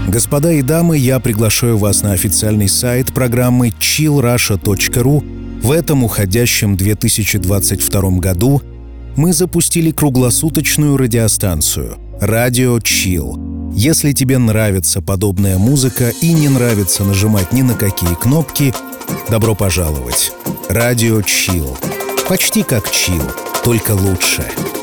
Господа и дамы, я приглашаю вас на официальный сайт программы chillrusha.ru. В этом уходящем 2022 году мы запустили круглосуточную радиостанцию «Радио Chill». Если тебе нравится подобная музыка и не нравится нажимать ни на какие кнопки, добро пожаловать. «Радио Chill». Почти как чилл, только лучше.